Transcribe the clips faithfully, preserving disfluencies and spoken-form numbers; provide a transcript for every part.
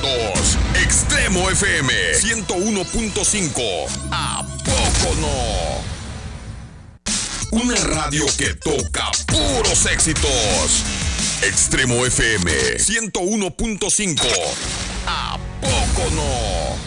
éxitos. Extremo F M ciento uno punto cinco. ¿A poco no? Una radio que toca puros éxitos. Extremo F M ciento uno punto cinco. ¿A poco no?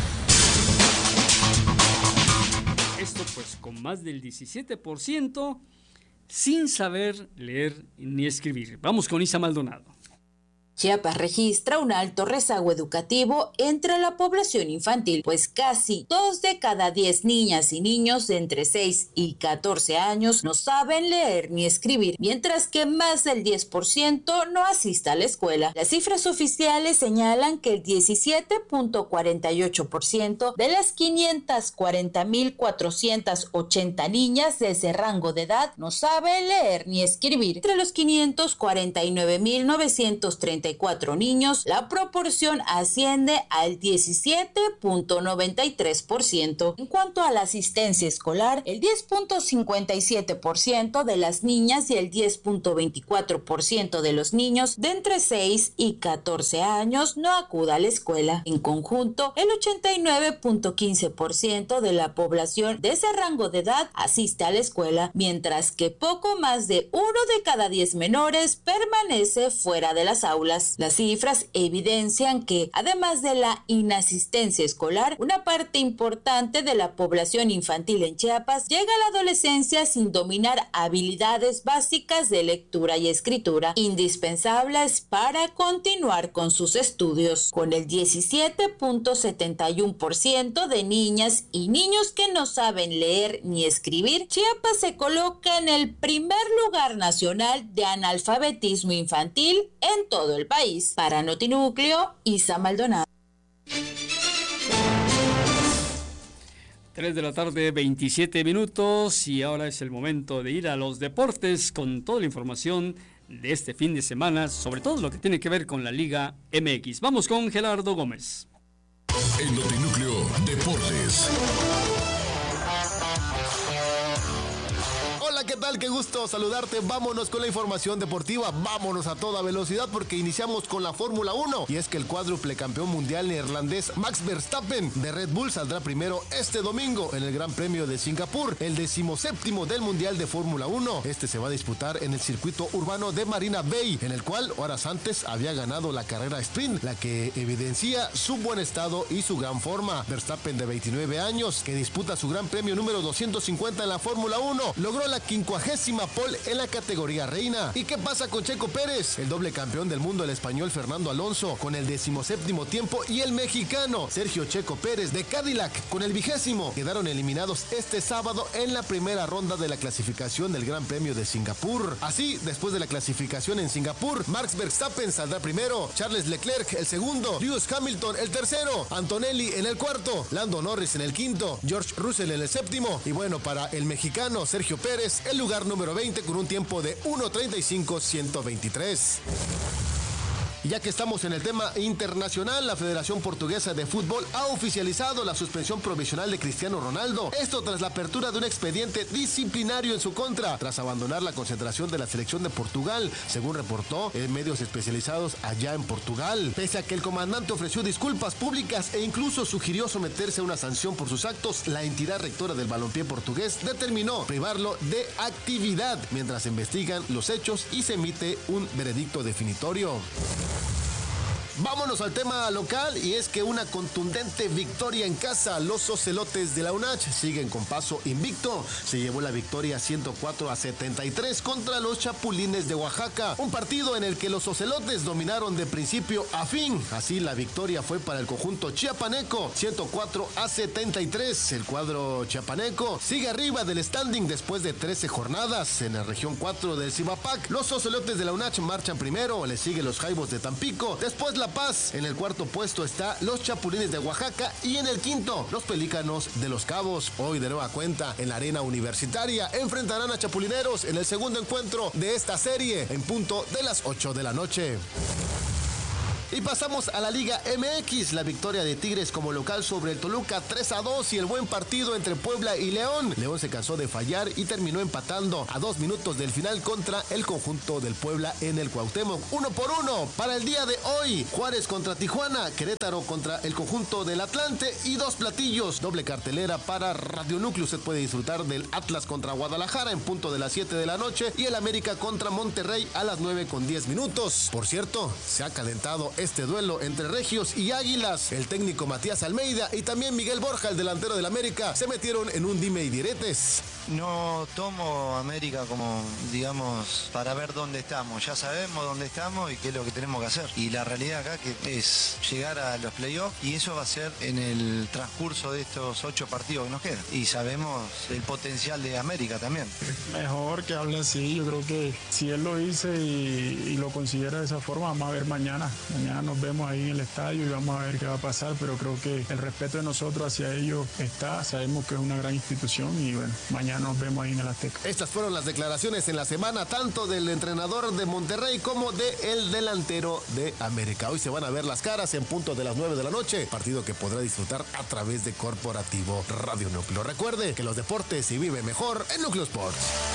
Esto pues con más del diecisiete por ciento sin saber leer ni escribir. Vamos con Isa Maldonado. Chiapas registra un alto rezago educativo entre la población infantil, pues casi dos de cada diez niñas y niños de entre seis y catorce años no saben leer ni escribir, mientras que más del diez por ciento no asiste a la escuela. Las cifras oficiales señalan que el diecisiete punto cuarenta y ocho por ciento de las quinientas cuarenta mil cuatrocientas ochenta niñas de ese rango de edad no saben leer ni escribir. Entre los quinientos cuarenta y nueve mil novecientos treinta y cuatro niños, la proporción asciende al diecisiete punto noventa y tres por ciento. En cuanto a la asistencia escolar, el diez punto cincuenta y siete por ciento de las niñas y el diez punto veinticuatro por ciento de los niños de entre seis y catorce años no acude a la escuela. En conjunto, el ochenta y nueve punto quince por ciento de la población de ese rango de edad asiste a la escuela, mientras que poco más de uno de cada diez menores permanece fuera de las aulas. Las cifras evidencian que, además de la inasistencia escolar, una parte importante de la población infantil en Chiapas llega a la adolescencia sin dominar habilidades básicas de lectura y escritura, indispensables para continuar con sus estudios. Con el diecisiete punto setenta y uno por ciento de niñas y niños que no saben leer ni escribir, Chiapas se coloca en el primer lugar nacional de analfabetismo infantil en todo el país. Para Notinúcleo, Isa Maldonado. tres de la tarde, veintisiete minutos, y ahora es el momento de ir a los deportes con toda la información de este fin de semana, sobre todo lo que tiene que ver con la Liga M X. Vamos con Gerardo Gómez. El Notinúcleo Deportes. Hola, ¿qué tal? Qué gusto saludarte. Vámonos con la información deportiva. Vámonos a toda velocidad porque iniciamos con la Fórmula uno. Y es que el cuádruple campeón mundial neerlandés Max Verstappen de Red Bull saldrá primero este domingo en el Gran Premio de Singapur, el decimoséptimo del Mundial de Fórmula uno. Este se va a disputar en el circuito urbano de Marina Bay, en el cual horas antes había ganado la carrera sprint, la que evidencia su buen estado y su gran forma. Verstappen, de veintinueve años, que disputa su Gran Premio número doscientos cincuenta en la Fórmula uno, logró la quincuagésima pole en la categoría reina. ¿Y qué pasa con Checo Pérez? El doble campeón del mundo, el español Fernando Alonso, con el decimoséptimo tiempo, y el mexicano Sergio Checo Pérez de Cadillac con el vigésimo, quedaron eliminados este sábado en la primera ronda de la clasificación del Gran Premio de Singapur. Así, después de la clasificación en Singapur, Max Verstappen saldrá primero, Charles Leclerc el segundo, Lewis Hamilton el tercero, Antonelli en el cuarto, Lando Norris en el quinto, George Russell en el séptimo, y bueno, para el mexicano Sergio Pérez, el lugar número veinte con un tiempo de uno treinta y cinco ciento veintitrés. Y ya que estamos en el tema internacional, la Federación Portuguesa de Fútbol ha oficializado la suspensión provisional de Cristiano Ronaldo. Esto tras la apertura de un expediente disciplinario en su contra, tras abandonar la concentración de la selección de Portugal, según reportó en medios especializados allá en Portugal. Pese a que el comandante ofreció disculpas públicas e incluso sugirió someterse a una sanción por sus actos, la entidad rectora del balompié portugués determinó privarlo de actividad mientras se investigan los hechos y se emite un veredicto definitorio. Vámonos al tema local, y es que una contundente victoria en casa. Los Ocelotes de la UNACH siguen con paso invicto. Se llevó la victoria ciento cuatro a setenta y tres contra los Chapulines de Oaxaca. Un partido en el que los Ocelotes dominaron de principio a fin. Así, la victoria fue para el conjunto chiapaneco, ciento cuatro a setenta y tres. El cuadro chiapaneco sigue arriba del standing después de trece jornadas. En la región cuatro del Cibapac, los Ocelotes de la UNACH marchan primero. Le sigue los Jaibos de Tampico. Después la Paz. En el cuarto puesto está los Chapulines de Oaxaca, y en el quinto los Pelícanos de Los Cabos. Hoy, de nueva cuenta, en la arena universitaria enfrentarán a Chapulineros en el segundo encuentro de esta serie en punto de las ocho de la noche. Y pasamos a la Liga M X, la victoria de Tigres como local sobre el Toluca tres a dos y el buen partido entre Puebla y León. León se cansó de fallar y terminó empatando a dos minutos del final contra el conjunto del Puebla en el Cuauhtémoc. Uno por uno para el día de hoy. Juárez contra Tijuana, Querétaro contra el conjunto del Atlante y dos platillos. Doble cartelera para Radio Núcleo. Usted puede disfrutar del Atlas contra Guadalajara en punto de las siete de la noche y el América contra Monterrey a las nueve con diez minutos. Por cierto, se ha calentado este duelo entre Regios y Águilas. El técnico Matías Almeida y también Miguel Borja, el delantero del América, se metieron en un dime y diretes. No tomo América como, digamos, para ver dónde estamos. Ya sabemos dónde estamos y qué es lo que tenemos que hacer. Y la realidad acá que es llegar a los playoffs y eso va a ser en el transcurso de estos ocho partidos que nos quedan. Y sabemos el potencial de América también. Mejor que hable así. Yo creo que si él lo dice y, y lo considera de esa forma, vamos a ver mañana. Mañana nos vemos ahí en el estadio y vamos a ver qué va a pasar. Pero creo que el respeto de nosotros hacia ellos está. Sabemos que es una gran institución y bueno, mañana nos vemos ahí en el Azteca. Estas fueron las declaraciones en la semana tanto del entrenador de Monterrey como del delantero de América. Hoy se van a ver las caras en punto de las nueve de la noche, partido que podrá disfrutar a través de Corporativo Radio Núcleo. Recuerde que los deportes se vive mejor en Núcleo Sports.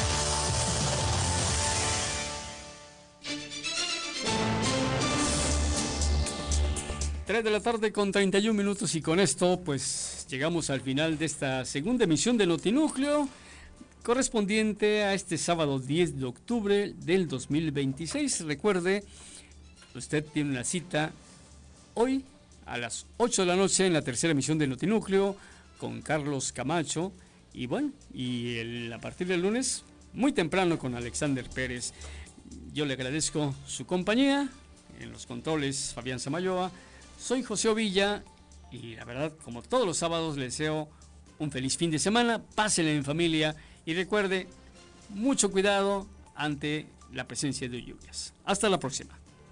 tres de la tarde con treinta y un minutos y con esto pues llegamos al final de esta segunda emisión de Notinúcleo correspondiente a este sábado diez de octubre del dos mil veintiséis. Recuerde, usted tiene una cita hoy a las ocho de la noche en la tercera emisión de Notinúcleo con Carlos Camacho y bueno, y el, a partir del lunes muy temprano con Alexander Pérez. Yo le agradezco su compañía en los controles, Fabián Samayoa. Soy José Ovilla y la verdad, como todos los sábados, les deseo un feliz fin de semana, pásenla en familia y recuerde, mucho cuidado ante la presencia de lluvias. Hasta la próxima.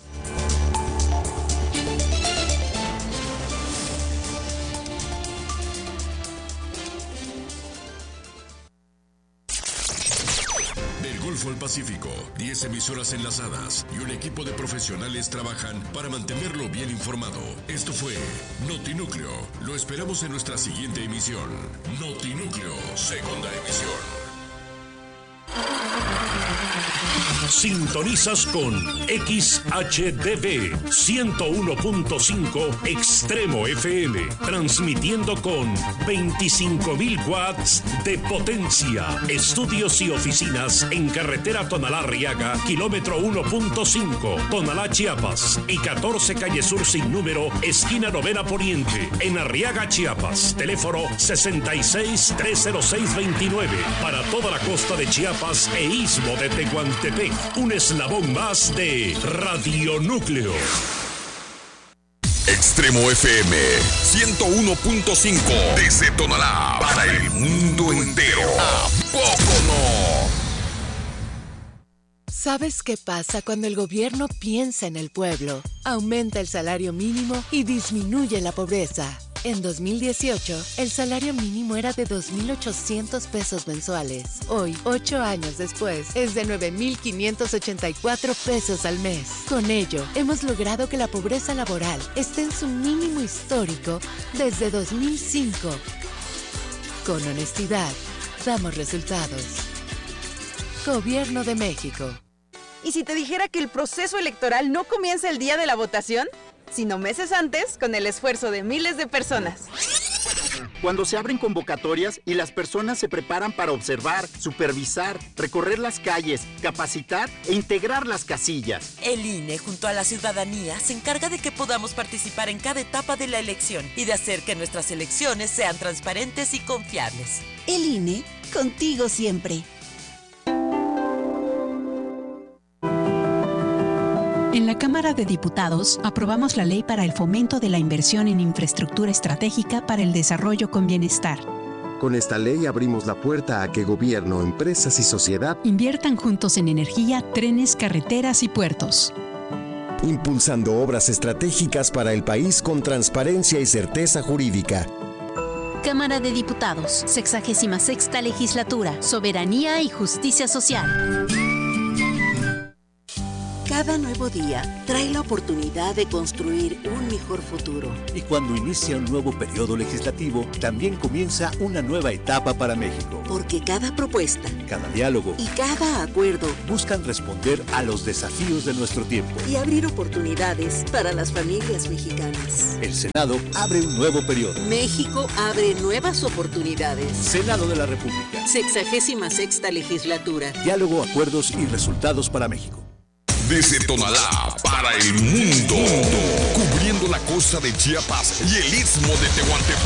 Del Golfo al Pacífico, diez emisoras enlazadas y un equipo de profesionales trabajan para mantenerlo bien informado. Esto fue Notinúcleo. Lo esperamos en nuestra siguiente emisión. Notinúcleo, segunda emisión. Sintonizas con X H D B ciento uno punto cinco Extremo F M, transmitiendo con veinticinco mil watts de potencia. Estudios y oficinas en carretera Tonalá-Arriaga, kilómetro uno punto cinco, Tonalá, Chiapas, y catorce calle Sur sin número, esquina Novena Poniente, en Arriaga, Chiapas. Teléfono sesenta y seis, trescientos seis, veintinueve. Para toda la costa de Chiapas e istmo de Tehuantepec. Un eslabón más de Radio Núcleo. Extremo F M ciento uno punto cinco desde Tonalá para el mundo entero. ¿A poco no? ¿Sabes qué pasa cuando el gobierno piensa en el pueblo? Aumenta el salario mínimo y disminuye la pobreza. En dos mil dieciocho, el salario mínimo era de dos mil ochocientos pesos mensuales. Hoy, ocho años después, es de nueve mil quinientos ochenta y cuatro pesos al mes. Con ello, hemos logrado que la pobreza laboral esté en su mínimo histórico desde dos mil cinco. Con honestidad, damos resultados. Gobierno de México. ¿Y si te dijera que el proceso electoral no comienza el día de la votación, sino meses antes, con el esfuerzo de miles de personas? Cuando se abren convocatorias y las personas se preparan para observar, supervisar, recorrer las calles, capacitar e integrar las casillas. El I N E, junto a la ciudadanía, se encarga de que podamos participar en cada etapa de la elección y de hacer que nuestras elecciones sean transparentes y confiables. El I N E, contigo siempre. En la Cámara de Diputados aprobamos la Ley para el Fomento de la Inversión en Infraestructura Estratégica para el Desarrollo con Bienestar. Con esta ley abrimos la puerta a que gobierno, empresas y sociedad inviertan juntos en energía, trenes, carreteras y puertos. Impulsando obras estratégicas para el país con transparencia y certeza jurídica. Cámara de Diputados, sexagésima sexta Legislatura, Soberanía y Justicia Social. Cada nuevo día trae la oportunidad de construir un mejor futuro. Y cuando inicia un nuevo periodo legislativo, también comienza una nueva etapa para México. Porque cada propuesta, cada diálogo y cada acuerdo buscan responder a los desafíos de nuestro tiempo y abrir oportunidades para las familias mexicanas. El Senado abre un nuevo periodo. México abre nuevas oportunidades. Senado de la República. Sexagésima sexta legislatura. Diálogo, acuerdos y resultados para México. Desde Tonalá para el mundo, cubriendo la costa de Chiapas y el istmo de Tehuantepec.